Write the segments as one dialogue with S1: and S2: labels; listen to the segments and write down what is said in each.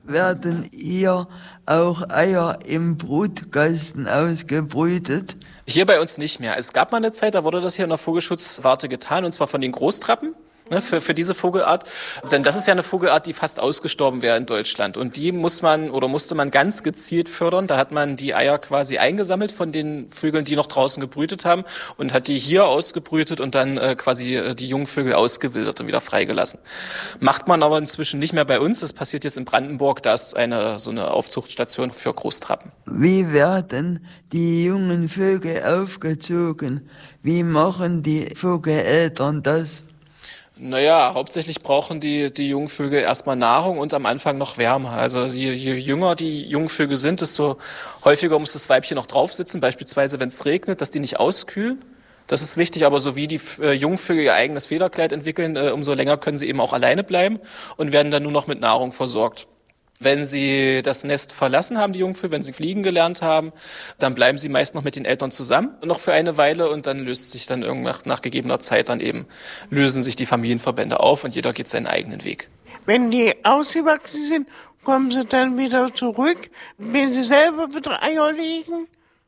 S1: Werden hier auch Eier im Brutkasten ausgebrütet?
S2: Hier bei uns nicht mehr. Es gab mal eine Zeit, da wurde das hier in der Vogelschutzwarte getan, und zwar von den Großtrappen. Ne, für diese Vogelart. Denn das ist ja eine Vogelart, die fast ausgestorben wäre in Deutschland. Und die musste man ganz gezielt fördern. Da hat man die Eier quasi eingesammelt von den Vögeln, die noch draußen gebrütet haben, und hat die hier ausgebrütet und dann quasi die Jungvögel ausgewildert und wieder freigelassen. Macht man aber inzwischen nicht mehr bei uns. Das passiert jetzt in Brandenburg. Da ist so eine Aufzuchtstation für Großtrappen.
S1: Wie werden die jungen Vögel aufgezogen? Wie machen die Vogeleltern das?
S2: Naja, hauptsächlich brauchen die Jungvögel erstmal Nahrung und am Anfang noch Wärme. Also je jünger die Jungvögel sind, desto häufiger muss das Weibchen noch drauf sitzen, beispielsweise wenn es regnet, dass die nicht auskühlen. Das ist wichtig, aber so wie die Jungvögel ihr eigenes Federkleid entwickeln, umso länger können sie eben auch alleine bleiben und werden dann nur noch mit Nahrung versorgt. Wenn sie das Nest verlassen haben, die Jungvögel, wenn sie fliegen gelernt haben, dann bleiben sie meist noch mit den Eltern zusammen, noch für eine Weile, und dann löst sich dann nach gegebener Zeit lösen sich die Familienverbände auf und jeder geht seinen eigenen Weg.
S3: Wenn die ausgewachsen sind, kommen sie dann wieder zurück, wenn sie selber wieder Eier legen?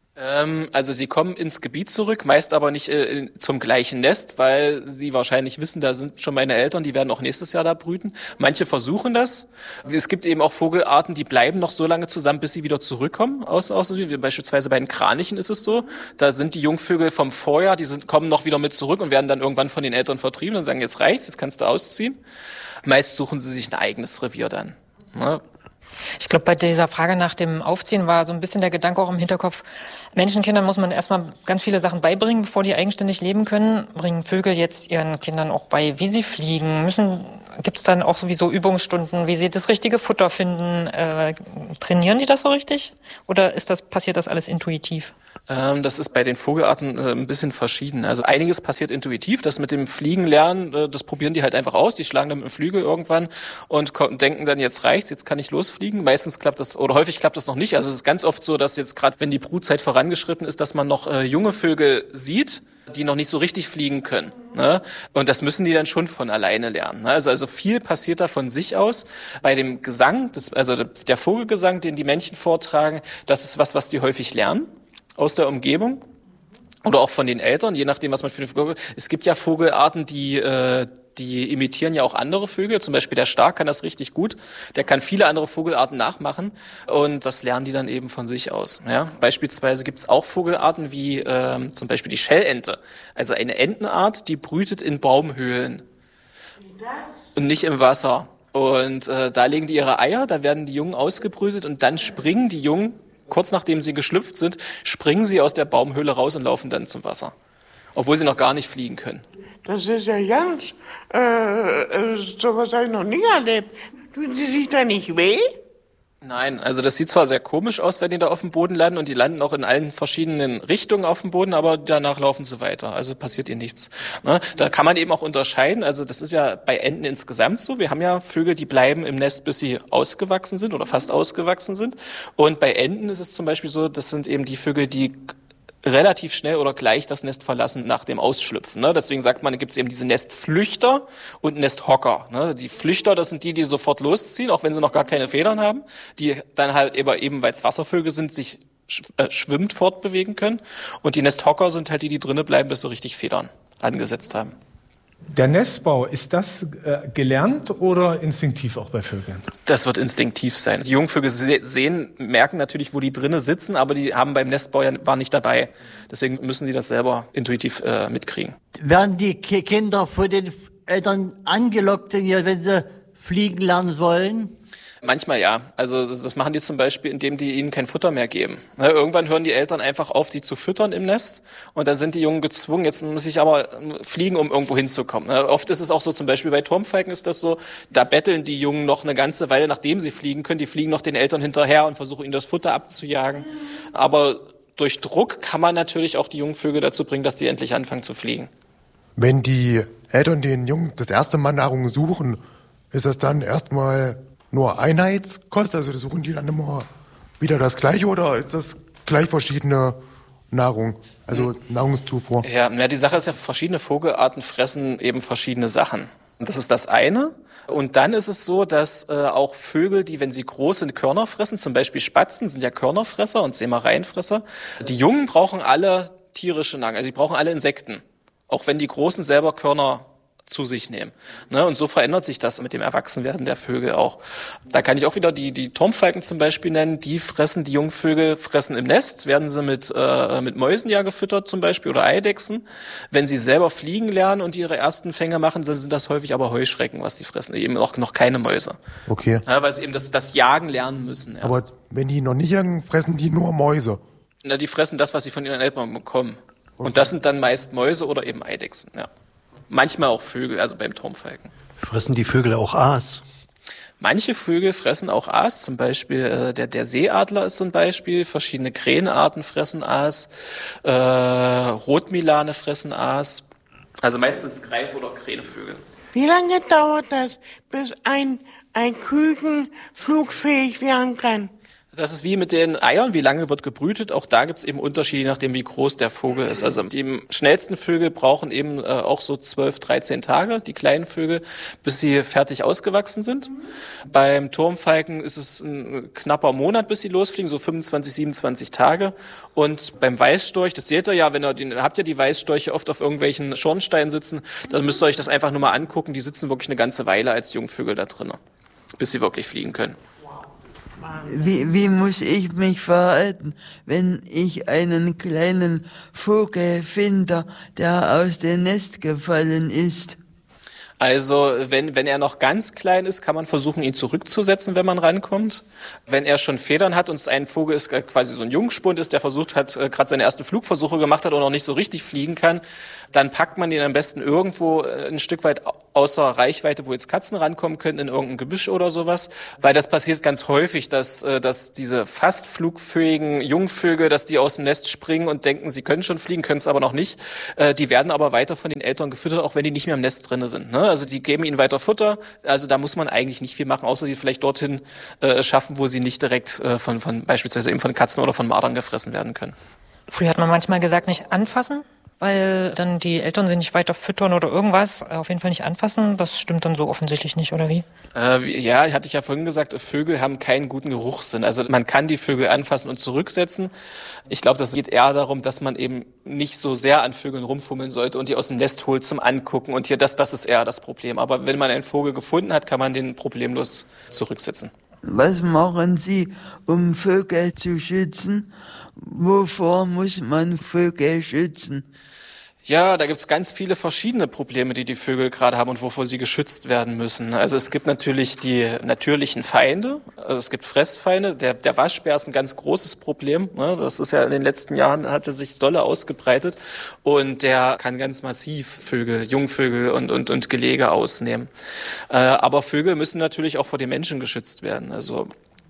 S2: Also sie kommen ins Gebiet zurück, meist aber nicht zum gleichen Nest, weil sie wahrscheinlich wissen, da sind schon meine Eltern, die werden auch nächstes Jahr da brüten. Manche versuchen das. Es gibt eben auch Vogelarten, die bleiben noch so lange zusammen, bis sie wieder zurückkommen. Beispielsweise bei den Kranichen ist es so. Da sind die Jungvögel vom Vorjahr, kommen noch wieder mit zurück und werden dann irgendwann von den Eltern vertrieben und sagen, jetzt reicht's, jetzt kannst du ausziehen. Meist suchen sie sich ein eigenes Revier dann. Ne?
S4: Ich glaube, bei dieser Frage nach dem Aufziehen war so ein bisschen der Gedanke auch im Hinterkopf, Menschenkindern muss man erstmal ganz viele Sachen beibringen, bevor die eigenständig leben können. Bringen Vögel jetzt ihren Kindern auch bei, wie sie fliegen? Gibt es dann auch sowieso Übungsstunden, wie sie das richtige Futter finden? Trainieren die das so richtig? Oder passiert das alles intuitiv?
S2: Das ist bei den Vogelarten ein bisschen verschieden. Also einiges passiert intuitiv. Das mit dem Fliegen lernen, das probieren die halt einfach aus. Die schlagen dann mit dem Flügel irgendwann und denken dann, jetzt reicht's, jetzt kann ich losfliegen. Meistens klappt das, oder häufig klappt das noch nicht. Also es ist ganz oft so, dass jetzt gerade, wenn die Brutzeit vorangeschritten ist, dass man noch junge Vögel sieht, die noch nicht so richtig fliegen können. Ne? Und das müssen die dann schon von alleine lernen. Ne? Also viel passiert da von sich aus. Bei dem Gesang, der Vogelgesang, den die Männchen vortragen, das ist was die häufig lernen aus der Umgebung oder auch von den Eltern, je nachdem, was man für eine Vogel. Es gibt ja Vogelarten, die imitieren ja auch andere Vögel. Zum Beispiel der Stark kann das richtig gut. Der kann viele andere Vogelarten nachmachen und das lernen die dann eben von sich aus. Ja? Beispielsweise gibt es auch Vogelarten wie zum Beispiel die Schellente. Also eine Entenart, die brütet in Baumhöhlen und nicht im Wasser. Und da legen die ihre Eier, da werden die Jungen ausgebrütet und dann springen die Jungen, kurz nachdem sie geschlüpft sind, springen sie aus der Baumhöhle raus und laufen dann zum Wasser. Obwohl sie noch gar nicht fliegen können.
S3: Das ist ja ganz, sowas habe ich noch nie erlebt. Tun sie sich da nicht weh?
S2: Nein, also das sieht zwar sehr komisch aus, wenn die da auf dem Boden landen, und die landen auch in allen verschiedenen Richtungen auf dem Boden, aber danach laufen sie weiter, also passiert ihnen nichts. Ne? Da kann man eben auch unterscheiden, also das ist ja bei Enten insgesamt so, wir haben ja Vögel, die bleiben im Nest, bis sie ausgewachsen sind oder fast ausgewachsen sind, und bei Enten ist es zum Beispiel so, das sind eben die Vögel, die relativ schnell oder gleich das Nest verlassen nach dem Ausschlüpfen. Ne? Deswegen sagt man, gibt es eben diese Nestflüchter und Nesthocker. Ne? Die Flüchter, das sind die sofort losziehen, auch wenn sie noch gar keine Federn haben, die dann halt eben weil es Wasservögel sind, sich schwimmend fortbewegen können. Und die Nesthocker sind halt die drinnen bleiben, bis sie richtig Federn angesetzt haben.
S5: Der Nestbau, ist das gelernt oder instinktiv auch bei Vögeln?
S2: Das wird instinktiv sein. Die Jungvögel merken natürlich, wo die drinnen sitzen, aber die haben beim Nestbau waren nicht dabei. Deswegen müssen sie das selber intuitiv mitkriegen.
S6: Werden die Kinder von den Eltern angelockt, wenn sie fliegen lernen sollen?
S2: Manchmal ja. Also das machen die zum Beispiel, indem die ihnen kein Futter mehr geben. Ne, irgendwann hören die Eltern einfach auf, die zu füttern im Nest, und dann sind die Jungen gezwungen, jetzt muss ich aber fliegen, um irgendwo hinzukommen. Ne, oft ist es auch so, zum Beispiel bei Turmfalken ist das so, da betteln die Jungen noch eine ganze Weile, nachdem sie fliegen können. Die fliegen noch den Eltern hinterher und versuchen ihnen das Futter abzujagen. Aber durch Druck kann man natürlich auch die jungen Vögel dazu bringen, dass die endlich anfangen zu fliegen.
S7: Wenn die Eltern den Jungen das erste Mal Nahrung suchen, ist das dann erstmal nur Einheitskost? Also suchen die dann immer wieder das Gleiche, oder ist das gleich verschiedene Nahrung, also Nahrungszufuhr?
S2: Ja, die Sache ist ja, verschiedene Vogelarten fressen eben verschiedene Sachen. Das ist das eine. Und dann ist es so, dass auch Vögel, die, wenn sie große Körner fressen, zum Beispiel Spatzen sind ja Körnerfresser und Sämereienfresser, die Jungen brauchen alle tierische Nahrung, also die brauchen alle Insekten, auch wenn die Großen selber Körner zu sich nehmen. Ne? Und so verändert sich das mit dem Erwachsenwerden der Vögel auch. Da kann ich auch wieder die Turmfalken zum Beispiel nennen. Die Jungvögel fressen im Nest, werden sie mit Mäusen ja gefüttert zum Beispiel oder Eidechsen. Wenn sie selber fliegen lernen und ihre ersten Fänge machen, dann sind das häufig aber Heuschrecken, was die fressen. Eben auch noch keine Mäuse.
S7: Okay.
S2: Ja, weil sie eben das Jagen lernen müssen erst.
S7: Aber wenn die noch nicht jagen, fressen die nur Mäuse?
S2: Na, die fressen das, was sie von ihren Eltern bekommen. Okay. Und das sind dann meist Mäuse oder eben Eidechsen, ja. Manchmal auch Vögel, also beim Turmfalken.
S8: Fressen die Vögel auch Aas?
S2: Manche Vögel fressen auch Aas, zum Beispiel der Seeadler ist so ein Beispiel, verschiedene Krähenarten fressen Aas, Rotmilane fressen Aas, also meistens Greif- oder Krähenvögel.
S3: Wie lange dauert das, bis ein Küken flugfähig werden kann?
S2: Das ist wie mit den Eiern, wie lange wird gebrütet. Auch da gibt es eben Unterschiede, je nachdem, wie groß der Vogel ist. Also die schnellsten Vögel brauchen eben auch so 12, 13 Tage, die kleinen Vögel, bis sie fertig ausgewachsen sind. Beim Turmfalken ist es ein knapper Monat, bis sie losfliegen, so 25, 27 Tage. Und beim Weißstorch, das seht ihr ja, habt ihr die Weißstorche oft auf irgendwelchen Schornsteinen sitzen, dann müsst ihr euch das einfach nur mal angucken. Die sitzen wirklich eine ganze Weile als Jungvögel da drinnen, bis sie wirklich fliegen können.
S1: Wie muss ich mich verhalten, wenn ich einen kleinen Vogel finde, der aus dem Nest gefallen ist?
S2: Also wenn er noch ganz klein ist, kann man versuchen, ihn zurückzusetzen, wenn man rankommt. Wenn er schon Federn hat und es ein Vogel ist, quasi so ein Jungspund ist, der versucht hat, gerade seine ersten Flugversuche gemacht hat und noch nicht so richtig fliegen kann, dann packt man ihn am besten irgendwo ein Stück weit außer Reichweite, wo jetzt Katzen rankommen können, in irgendein Gebüsch oder sowas. Weil das passiert ganz häufig, dass diese fast flugfähigen Jungvögel, dass die aus dem Nest springen und denken, sie können schon fliegen, können es aber noch nicht. Die werden aber weiter von den Eltern gefüttert, auch wenn die nicht mehr im Nest drinne sind. Ne? Also die geben ihnen weiter Futter. Also da muss man eigentlich nicht viel machen, außer die vielleicht dorthin schaffen, wo sie nicht direkt von beispielsweise eben von Katzen oder von Mardern gefressen werden können.
S4: Früher hat man manchmal gesagt, nicht anfassen, weil dann die Eltern sie nicht weiter füttern oder irgendwas. Auf jeden Fall nicht anfassen. Das stimmt dann so offensichtlich nicht, oder wie?
S2: Ja, hatte ich ja vorhin gesagt, Vögel haben keinen guten Geruchssinn. Also man kann die Vögel anfassen und zurücksetzen. Ich glaube, das geht eher darum, dass man eben nicht so sehr an Vögeln rumfummeln sollte und die aus dem Nest holt zum Angucken. Und hier, das ist eher das Problem. Aber wenn man einen Vogel gefunden hat, kann man den problemlos zurücksetzen.
S1: Was machen Sie, um Vögel zu schützen? Wovor muss man Vögel schützen?
S2: Ja, da gibt's ganz viele verschiedene Probleme, die Vögel gerade haben und wovor sie geschützt werden müssen. Also es gibt natürlich die natürlichen Feinde, also es gibt Fressfeinde. Der Waschbär ist ein ganz großes Problem. Ne? Das ist ja in den letzten Jahren, hat er sich dolle ausgebreitet und der kann ganz massiv Vögel, Jungvögel und Gelege ausnehmen. Aber Vögel müssen natürlich auch vor den Menschen geschützt werden. Also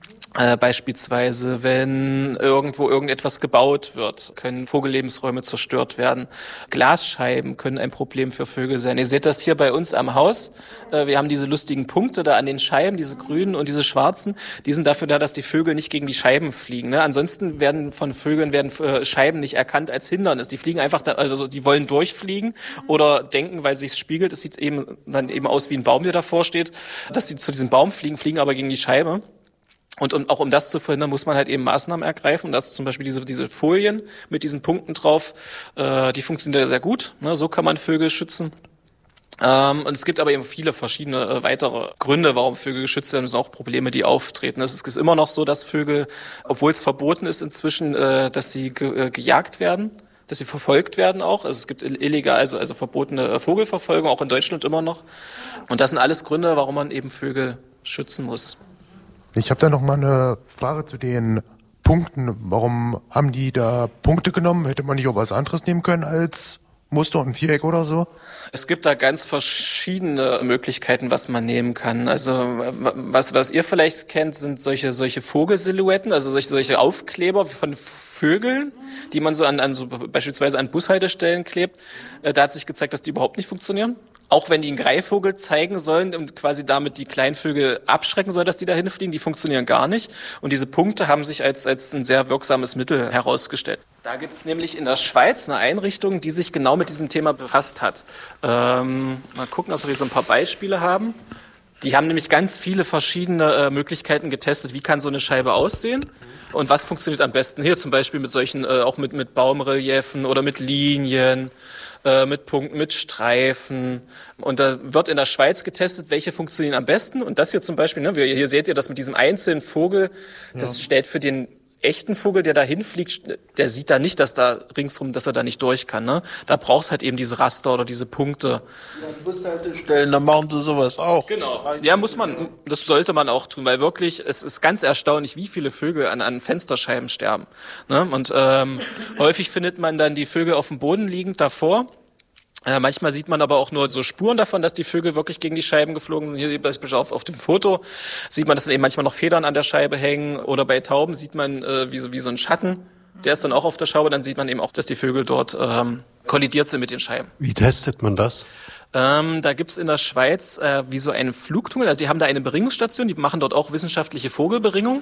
S2: beispielsweise, wenn irgendwo irgendetwas gebaut wird, können Vogellebensräume zerstört werden. Glasscheiben können ein Problem für Vögel sein. Ihr seht das hier bei uns am Haus. Wir haben diese lustigen Punkte da an den Scheiben, diese grünen und diese schwarzen. Die sind dafür da, dass die Vögel nicht gegen die Scheiben fliegen. Ne? Ansonsten werden von Vögeln Scheiben nicht erkannt als Hindernis. Die fliegen einfach, also die wollen durchfliegen oder denken, weil sich's spiegelt, es sieht dann eben aus wie ein Baum, der davor steht, dass die zu diesem Baum fliegen aber gegen die Scheibe. Und um das zu verhindern, muss man halt eben Maßnahmen ergreifen. Das ist zum Beispiel diese Folien mit diesen Punkten drauf, die funktionieren sehr gut. Ne? So kann man Vögel schützen. Und es gibt aber eben viele verschiedene weitere Gründe, warum Vögel geschützt werden. Das sind auch Probleme, die auftreten. Es ist immer noch so, dass Vögel, obwohl es verboten ist inzwischen, dass sie gejagt werden, dass sie verfolgt werden auch. Also es gibt illegal, also verbotene Vogelverfolgung, auch in Deutschland immer noch. Und das sind alles Gründe, warum man eben Vögel schützen muss.
S7: Ich habe da noch mal eine Frage zu den Punkten. Warum haben die da Punkte genommen? Hätte man nicht auch was anderes nehmen können als Muster und Viereck oder so?
S2: Es gibt da ganz verschiedene Möglichkeiten, was man nehmen kann. Also was ihr vielleicht kennt, sind solche Vogelsilhouetten, also solche Aufkleber von Vögeln, die man so beispielsweise an Bushaltestellen klebt. Da hat sich gezeigt, dass die überhaupt nicht funktionieren. Auch wenn die einen Greifvogel zeigen sollen und quasi damit die kleinen Vögel abschrecken soll, dass die da hinfliegen, die funktionieren gar nicht. Und diese Punkte haben sich als ein sehr wirksames Mittel herausgestellt. Da gibt's nämlich in der Schweiz eine Einrichtung, die sich genau mit diesem Thema befasst hat. Mal gucken, dass wir so ein paar Beispiele haben. Die haben nämlich ganz viele verschiedene Möglichkeiten getestet. Wie kann so eine Scheibe aussehen? Und was funktioniert am besten? Hier zum Beispiel mit solchen, auch mit Baumreliefen oder mit Linien, mit Punkten, mit Streifen. Und da wird in der Schweiz getestet, welche funktionieren am besten. Und das hier zum Beispiel, ne, hier seht ihr das mit diesem einzelnen Vogel, das stellt für den echten Vogel, der da hinfliegt, der sieht da nicht, dass da ringsrum, dass er da nicht durch kann. Ne? Da brauchst halt eben diese Raster oder diese Punkte.
S9: Ja, Bushaltestellen, da machen sie sowas auch.
S2: Genau. Ja, das sollte man auch tun, weil wirklich, es ist ganz erstaunlich, wie viele Vögel an Fensterscheiben sterben. Ne? Und häufig findet man dann die Vögel auf dem Boden liegend davor. Manchmal sieht man aber auch nur so Spuren davon, dass die Vögel wirklich gegen die Scheiben geflogen sind. Hier beispielsweise auf dem Foto sieht man, dass dann eben manchmal noch Federn an der Scheibe hängen. Oder bei Tauben sieht man wie so ein Schatten, der ist dann auch auf der Scheibe. Dann sieht man eben auch, dass die Vögel dort kollidiert sind mit den Scheiben.
S8: Wie testet man das?
S2: Da gibt's in der Schweiz wie so einen Flugtunnel. Also die haben da eine Beringungsstation, die machen dort auch wissenschaftliche Vogelberingung.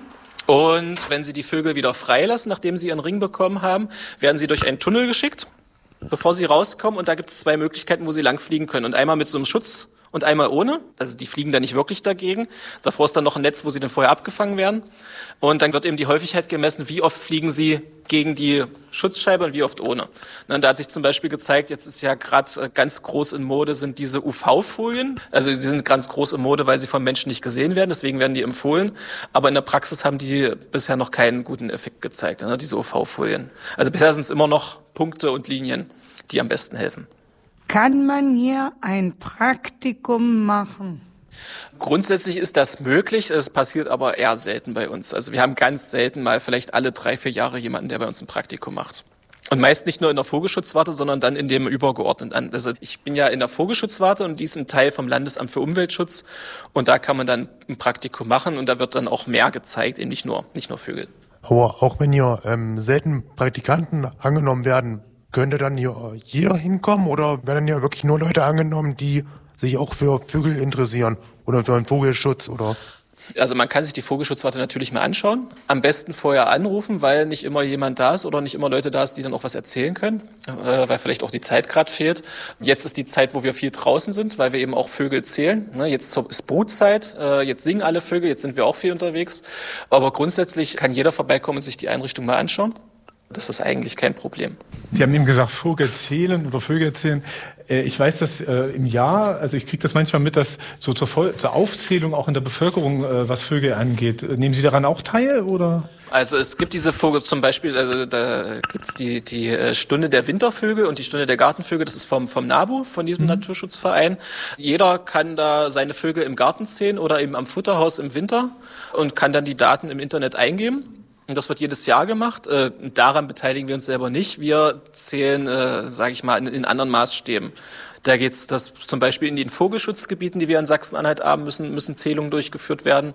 S2: Und wenn sie die Vögel wieder freilassen, nachdem sie ihren Ring bekommen haben, werden sie durch einen Tunnel geschickt, bevor sie rauskommen. Und da gibt es 2 Möglichkeiten, wo sie lang fliegen können. Und einmal mit so einem Schutz und einmal ohne. Also die fliegen da nicht wirklich dagegen. Davor ist dann noch ein Netz, wo sie dann vorher abgefangen werden. Und dann wird eben die Häufigkeit gemessen, wie oft fliegen sie gegen die Schutzscheibe und wie oft ohne. Und da hat sich zum Beispiel gezeigt, jetzt ist ja gerade ganz groß in Mode, sind diese UV-Folien. Also sie sind ganz groß in Mode, weil sie vom Menschen nicht gesehen werden, deswegen werden die empfohlen. Aber in der Praxis haben die bisher noch keinen guten Effekt gezeigt, ne, diese UV-Folien. Also bisher sind es immer noch Punkte und Linien, die am besten helfen.
S3: Kann man hier ein Praktikum machen?
S2: Grundsätzlich ist das möglich, es passiert aber eher selten bei uns. Also wir haben ganz selten mal vielleicht alle 3-4 Jahre jemanden, der bei uns ein Praktikum macht. Und meist nicht nur in der Vogelschutzwarte, sondern dann in dem übergeordneten. Also ich bin ja in der Vogelschutzwarte und die ist ein Teil vom Landesamt für Umweltschutz. Und da kann man dann ein Praktikum machen und da wird dann auch mehr gezeigt, eben nicht nur Vögel.
S7: Aber auch wenn hier selten Praktikanten angenommen werden, könnte dann hier jeder hinkommen oder werden hier wirklich nur Leute angenommen, die sich auch für Vögel interessieren oder für einen Vogelschutz oder?
S2: Also man kann sich die Vogelschutzwarte natürlich mal anschauen. Am besten vorher anrufen, weil nicht immer jemand da ist oder nicht immer Leute da ist, die dann auch was erzählen können, weil vielleicht auch die Zeit gerade fehlt. Jetzt ist die Zeit, wo wir viel draußen sind, weil wir eben auch Vögel zählen. Jetzt ist Brutzeit, jetzt singen alle Vögel, jetzt sind wir auch viel unterwegs. Aber grundsätzlich kann jeder vorbeikommen und sich die Einrichtung mal anschauen. Das ist eigentlich kein Problem.
S5: Sie haben eben gesagt, Vögel zählen. Ich weiß, dass im Jahr, also ich kriege das manchmal mit, dass so zur Aufzählung auch in der Bevölkerung, was Vögel angeht. Nehmen Sie daran auch teil, oder?
S2: Also es gibt diese Vögel zum Beispiel, also da gibt's die Stunde der Wintervögel und die Stunde der Gartenvögel, das ist vom NABU, von diesem Naturschutzverein. Jeder kann da seine Vögel im Garten zählen oder eben am Futterhaus im Winter und kann dann die Daten im Internet eingeben. Und das wird jedes Jahr gemacht. Daran beteiligen wir uns selber nicht. Wir zählen, sage ich mal, in anderen Maßstäben. Da geht's, dass zum Beispiel in den Vogelschutzgebieten, die wir in Sachsen-Anhalt haben, müssen Zählungen durchgeführt werden.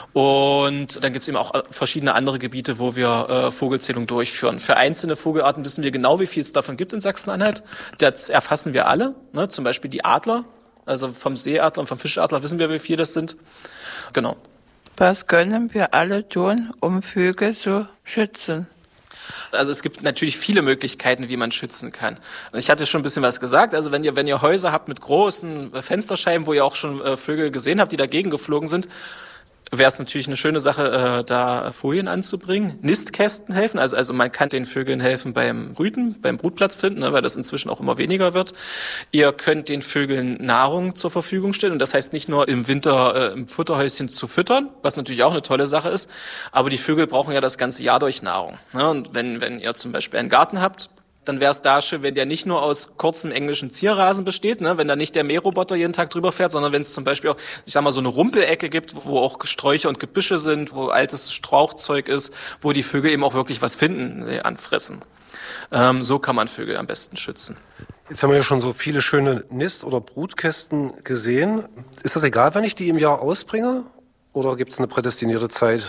S2: Und dann gibt's eben auch verschiedene andere Gebiete, wo wir Vogelzählungen durchführen. Für einzelne Vogelarten wissen wir genau, wie viel es davon gibt in Sachsen-Anhalt. Das erfassen wir alle. Ne? Zum Beispiel die Adler, also vom Seeadler und vom Fischadler wissen wir, wie viel das sind. Genau.
S10: Was können wir alle tun, um Vögel zu schützen?
S2: Also es gibt natürlich viele Möglichkeiten, wie man schützen kann. Ich hatte schon ein bisschen was gesagt. Also wenn ihr Häuser habt mit großen Fensterscheiben, wo ihr auch schon Vögel gesehen habt, die dagegen geflogen sind, wäre es natürlich eine schöne Sache, da Folien anzubringen. Nistkästen helfen, also man kann den Vögeln helfen beim Brüten, beim Brutplatz finden, weil das inzwischen auch immer weniger wird. Ihr könnt den Vögeln Nahrung zur Verfügung stellen und das heißt nicht nur im Winter im Futterhäuschen zu füttern, was natürlich auch eine tolle Sache ist, aber die Vögel brauchen ja das ganze Jahr durch Nahrung. Und wenn ihr zum Beispiel einen Garten habt, dann wäre es da schön, wenn der nicht nur aus kurzem englischen Zierrasen besteht, ne? Wenn da nicht der Mähroboter jeden Tag drüber fährt, sondern wenn es zum Beispiel auch, ich sag mal, so eine Rumpelecke gibt, wo auch Sträucher und Gebüsche sind, wo altes Strauchzeug ist, wo die Vögel eben auch wirklich was finden, anfressen. So kann man Vögel am besten schützen.
S11: Jetzt haben wir ja schon so viele schöne Nist- oder Brutkästen gesehen. Ist das egal, wann ich die im Jahr ausbringe? Oder gibt es eine prädestinierte Zeit?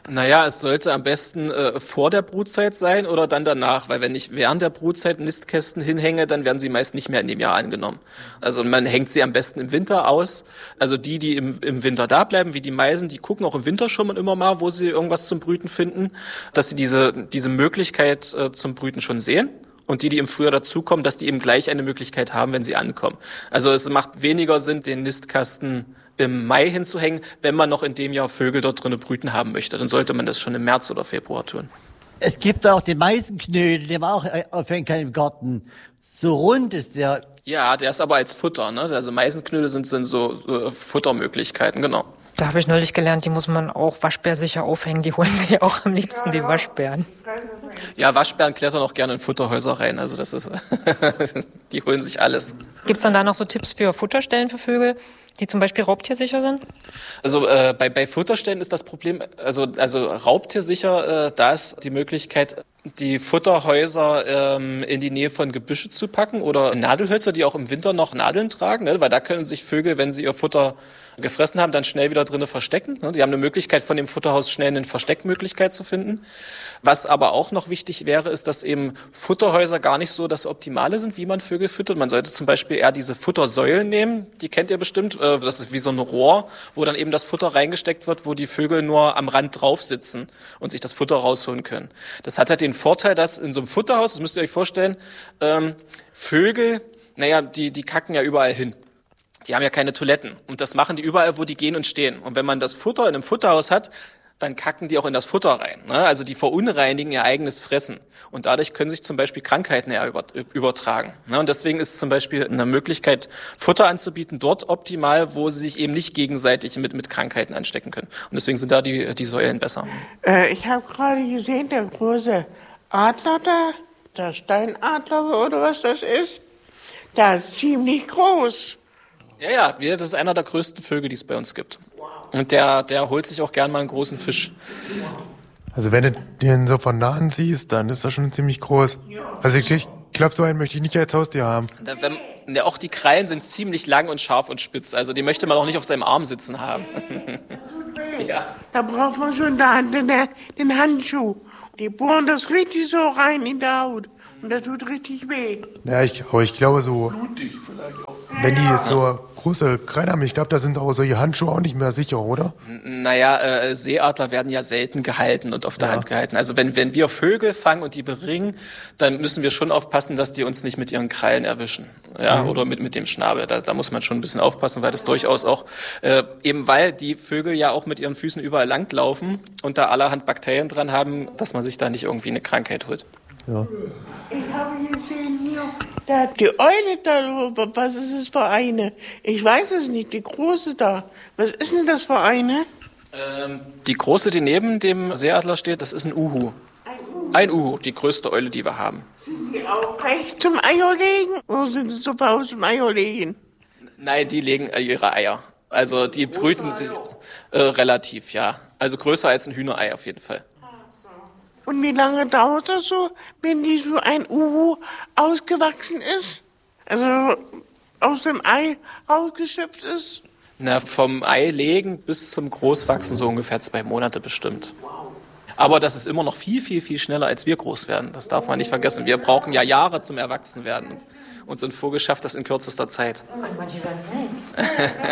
S2: Naja, es sollte am besten vor der Brutzeit sein oder dann danach, weil wenn ich während der Brutzeit Nistkästen hinhänge, dann werden sie meist nicht mehr in dem Jahr angenommen. Also man hängt sie am besten im Winter aus. Also die im Winter da bleiben, wie die Meisen, die gucken auch im Winter schon immer mal, wo sie irgendwas zum Brüten finden, dass sie diese Möglichkeit zum Brüten schon sehen. Und die im Frühjahr dazukommen, dass die eben gleich eine Möglichkeit haben, wenn sie ankommen. Also es macht weniger Sinn, den Nistkasten im Mai hinzuhängen, wenn man noch in dem Jahr Vögel dort drinnen brüten haben möchte. Dann sollte man das schon im März oder Februar tun.
S6: Es gibt auch den Meisenknödel, den man auch aufhängen kann im Garten. So rund ist der.
S2: Ja, der ist aber als Futter, ne? Also Meisenknödel sind so Futtermöglichkeiten, genau.
S4: Da habe ich neulich gelernt, die muss man auch waschbärsicher aufhängen. Die holen sich auch am liebsten die Waschbären.
S2: Ja, Waschbären klettern auch gerne in Futterhäuser rein. Also das ist, die holen sich alles.
S4: Gibt's dann da noch so Tipps für Futterstellen für Vögel, die zum Beispiel raubtiersicher sind?
S2: Also bei Futterstellen ist das Problem, also raubtiersicher, da ist die Möglichkeit, die Futterhäuser in die Nähe von Gebüsche zu packen oder Nadelhölzer, die auch im Winter noch Nadeln tragen, ne? Weil da können sich Vögel, wenn sie ihr Futter gefressen haben, dann schnell wieder drinnen verstecken. Ne? Die haben eine Möglichkeit, von dem Futterhaus schnell eine Versteckmöglichkeit zu finden. Was aber auch noch wichtig wäre, ist, dass eben Futterhäuser gar nicht so das Optimale sind, wie man Vögel füttert. Man sollte zum Beispiel eher diese Futtersäulen nehmen, die kennt ihr bestimmt. Das ist wie so ein Rohr, wo dann eben das Futter reingesteckt wird, wo die Vögel nur am Rand drauf sitzen und sich das Futter rausholen können. Das hat halt den Vorteil, dass in so einem Futterhaus, das müsst ihr euch vorstellen, Vögel, die kacken ja überall hin. Die haben ja keine Toiletten und das machen die überall, wo die gehen und stehen. Und wenn man das Futter in einem Futterhaus hat, dann kacken die auch in das Futter rein. Ne? Also die verunreinigen ihr eigenes Fressen. Und dadurch können sich zum Beispiel Krankheiten übertragen. Ne? Und deswegen ist zum Beispiel eine Möglichkeit, Futter anzubieten, dort optimal, wo sie sich eben nicht gegenseitig mit Krankheiten anstecken können. Und deswegen sind da die Säulen besser.
S3: Ich habe gerade gesehen, der große Adler da, der Steinadler oder was das ist, der ist ziemlich groß.
S2: Ja, das ist einer der größten Vögel, die es bei uns gibt. Und der holt sich auch gern mal einen großen Fisch.
S7: Also wenn du den so von nahen siehst, dann ist das schon ziemlich groß. Also ich glaube, so einen möchte ich nicht als Haustier haben.
S2: Auch die Krallen sind ziemlich lang und scharf und spitz. Also die möchte man auch nicht auf seinem Arm sitzen haben.
S3: Ja. Da braucht man schon den Handschuh. Die bohren das richtig so rein in der Haut. Und das tut richtig weh.
S7: Ja, ich glaube so, wenn die so große Krallen haben, ich glaube, da sind auch solche Handschuhe auch nicht mehr sicher, oder?
S2: Naja, Seeadler werden ja selten gehalten und auf der Hand gehalten. Also wenn wir Vögel fangen und die beringen, dann müssen wir schon aufpassen, dass die uns nicht mit ihren Krallen erwischen. Ja, oder mit dem Schnabel. Da muss man schon ein bisschen aufpassen, weil das durchaus auch, eben weil die Vögel ja auch mit ihren Füßen überall langlaufen und da allerhand Bakterien dran haben, dass man sich da nicht irgendwie eine Krankheit holt.
S7: Ja.
S3: Ich habe gesehen hier, die Eule da, was ist es für eine? Ich weiß es nicht, die große da. Was ist denn das für eine?
S2: Die große, die neben dem Seeadler steht, das ist ein Uhu. Ein Uhu, die größte Eule, die wir haben.
S3: Sind die auch recht zum Eierlegen oder sind sie so aus dem Eierlegen?
S2: Nein, die legen ihre Eier. Also die brüten sich relativ, ja. Also größer als ein Hühnerei auf jeden Fall.
S3: Und wie lange dauert das so, wenn die so ein Uhu ausgewachsen ist? Also aus dem Ei ausgeschöpft ist?
S2: Na, vom Ei legen bis zum Großwachsen so ungefähr 2 Monate bestimmt. Aber das ist immer noch viel, viel, viel schneller, als wir groß werden. Das darf man nicht vergessen. Wir brauchen ja Jahre zum Erwachsenwerden. Und so ein Vogel schafft das in kürzester Zeit.